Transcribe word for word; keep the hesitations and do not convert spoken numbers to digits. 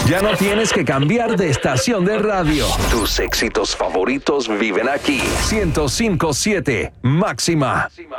Ya no tienes que cambiar de estación de radio. Tus éxitos favoritos viven aquí. ciento cinco punto siete Máxima.